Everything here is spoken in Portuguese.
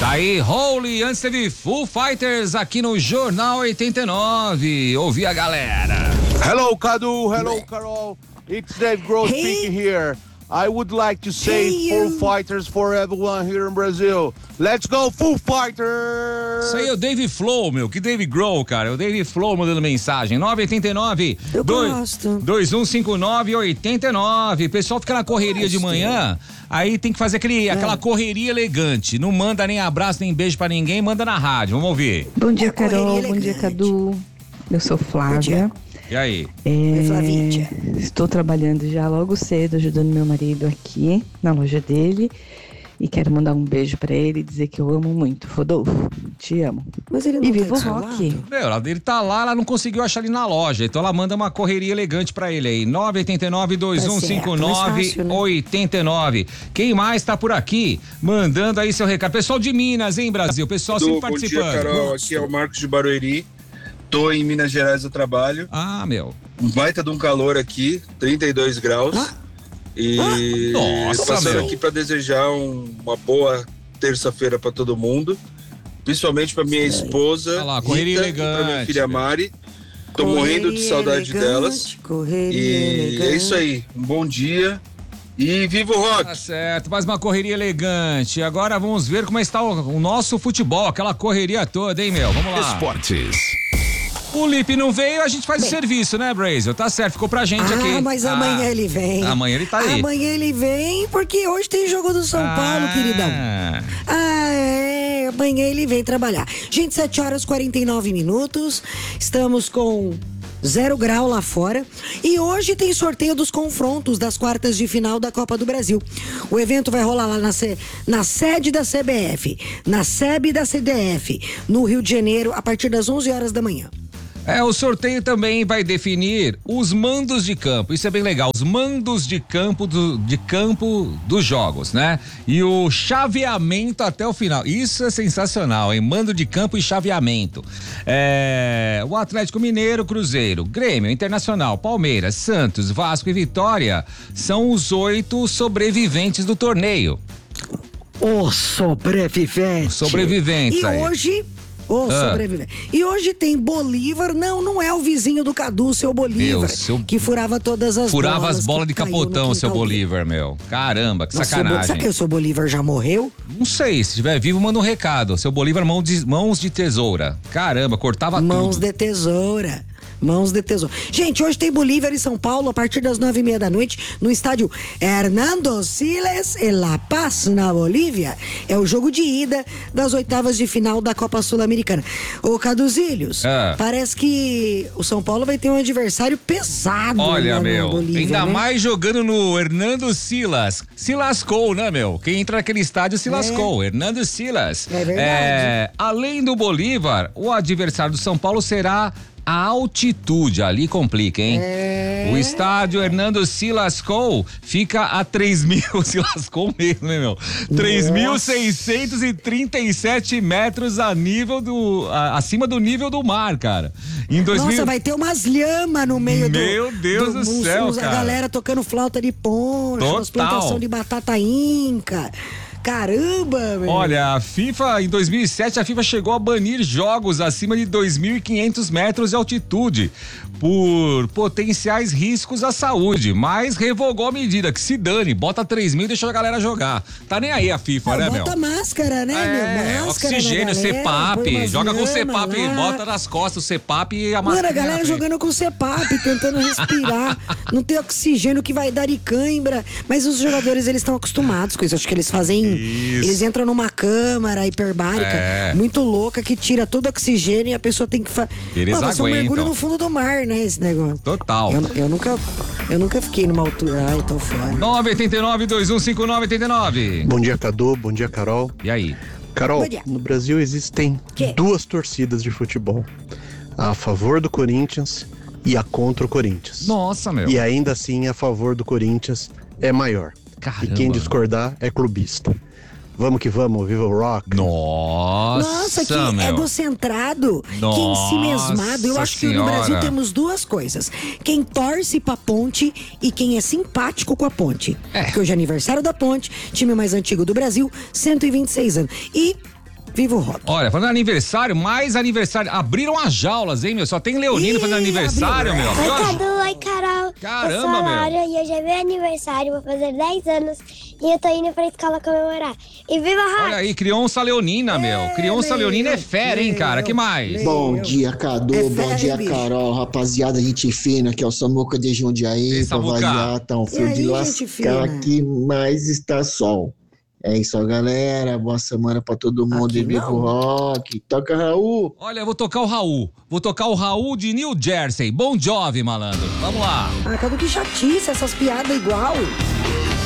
Daí, Holy, antes teve Foo Fighters aqui no Jornal 89. Ouvi a galera. Hello, Cadu. Hello, Carol. It's Dave Grohl speaking here. I would like to say Foo Fighters for everyone here in Brazil. Let's go, Foo Fighters! Isso aí é o Dave Flow, meu. Que Dave Grohl, cara. É o Dave Flow mandando mensagem. 989 2159 89. Pessoal fica na correria de manhã, aí tem que fazer aquela correria elegante. Não manda nem abraço, nem beijo pra ninguém, manda na rádio. Vamos ouvir. Bom dia, Carol. Bom dia, Cadu. Eu sou Flávia. E aí? Estou trabalhando já logo cedo, ajudando meu marido aqui na loja dele. E quero mandar um beijo pra ele e dizer que eu amo muito. Rodolfo, te amo. Mas ele não e viva o rock. Ele tá lá, ela não conseguiu achar ele na loja. Então ela manda uma correria elegante pra ele aí. 989-2159-89. Quem mais tá por aqui? Mandando aí seu recado. Pessoal de Minas, hein, Brasil? Pessoal sempre participando. Bom dia, Carol. Aqui é o Marcos de Barueri. Tô em Minas Gerais a trabalho. Meu. Um baita de um calor aqui, 32 graus. Nossa, passando aqui para desejar uma boa terça-feira para todo mundo, principalmente para minha esposa, correria Rita, elegante, para minha filha Mari. Tô morrendo de saudade delas. E é isso aí. Um bom dia. E viva o rock! Tá certo, mais uma correria elegante. Agora vamos ver como está o nosso futebol, aquela correria toda, hein, meu? Vamos lá. Esportes. O Lipe não veio, a gente faz o serviço, né, Brasil? Tá certo, ficou pra gente aqui. Mas amanhã ele vem. Amanhã ele tá aí. Amanhã ele vem porque hoje tem jogo do São Paulo, queridão. Amanhã ele vem trabalhar. Gente, 7h49. Estamos com 0 grau lá fora. E hoje tem sorteio dos confrontos das quartas de final da Copa do Brasil. O evento vai rolar lá na sede da CBF, na SEB da CDF, no Rio de Janeiro, a partir das 11 horas da manhã. O sorteio também vai definir os mandos de campo. Isso é bem legal. Os mandos de campo dos jogos, né? E o chaveamento até o final. Isso é sensacional, hein? Mando de campo e chaveamento. O Atlético Mineiro, Cruzeiro, Grêmio, Internacional, Palmeiras, Santos, Vasco e Vitória são os 8 sobreviventes do torneio. Sobreviventes e aí. Hoje... sobrevivente. E hoje tem Bolívar, não é o vizinho do Cadu, seu Bolívar, que furava todas as bolas. Furava as bolas de capotão, seu Bolívar, meu. Caramba, que sacanagem. Será que o seu Bolívar já morreu? Não sei, se estiver vivo, manda um recado. Seu Bolívar, mãos de tesoura. Caramba, cortava mãos tudo. De tesoura. Mãos de tesoura. Gente, hoje tem Bolívar e São Paulo a partir das 9h30 da noite no estádio Hernando Siles em La Paz, na Bolívia. É o jogo de ida das oitavas de final da Copa Sul-Americana. Ô, Caduzilhos, parece que o São Paulo vai ter um adversário pesado. Olha, meu, Bolívia, ainda né? mais jogando no Hernando Silas. Se lascou, né, meu? Quem entra naquele estádio se lascou. Hernando Silas. É verdade. Além do Bolívar, o adversário do São Paulo será a altitude, ali complica, hein? O estádio Hernando Silascou fica a 3.000, se lascou mesmo, né, meu? 3.637 metros acima do nível do mar, cara. Nossa, vai ter umas lhamas no meio Meu Deus do céu, cara. A galera tocando flauta de poncho, as plantações de batata inca. Caramba, meu. Olha, em 2007, a FIFA chegou a banir jogos acima de 2.500 metros de altitude por potenciais riscos à saúde, mas revogou a medida, que se dane, bota 3.000 e deixa a galera jogar. Tá nem aí a FIFA, né, meu? Bota máscara, né, meu? Máscara oxigênio, CPAP, joga com CPAP, bota nas costas o CPAP e a máscara. Mano, a galera jogando com CPAP, tentando respirar, não tem oxigênio que vai dar de cãibra, mas os jogadores, eles estão acostumados com isso, acho que eles fazem... Eles entram numa câmara hiperbárica muito louca que tira todo o oxigênio e a pessoa tem que fazer um mergulho no fundo do mar, né, esse negócio. Total. Eu nunca fiquei numa altura. Ai, tô fora. 989-2159-89. Bom dia, Cadu. Bom dia, Carol. E aí? Carol, no Brasil existem duas torcidas de futebol. A favor do Corinthians e a contra o Corinthians. Nossa, meu. E ainda assim, a favor do Corinthians é maior. Caramba. E quem discordar é clubista. Vamos que vamos, viva o rock. Nossa, que egocentrado, que ensimesmado. Eu acho que no Brasil temos duas coisas: quem torce pra Ponte e quem é simpático com a Ponte. Porque hoje é aniversário da Ponte, time mais antigo do Brasil, 126 anos. E Viva o rock. Olha, falando aniversário, mais aniversário. Abriram as jaulas, hein, meu? Só tem leonino fazendo aniversário, meu. Oi, Cadu, oi, Carol. Caramba, eu sou a Laura meu. e hoje é meu aniversário, vou fazer 10 anos e eu tô indo pra escola comemorar. E viva a rock! Olha aí, criança leonina, meu. Criança leonina é fera, hein, cara? Que mais? Bom dia, Cadu. Bom dia, Carol. Rapaziada, gente fina, aqui é o Samuca de Jundiaí. Ei, Pra Samuca. variar, tá um frio de lascar aqui, mas está sol. É isso, ó, galera. Boa semana pra todo mundo Aqui e viva o rock. Toca, Raul. Olha, eu vou tocar o Raul. Vou tocar o Raul de New Jersey. Bon Jovi, malandro. Vamos lá. Ah, Cadu, que chatice, essas piadas igual.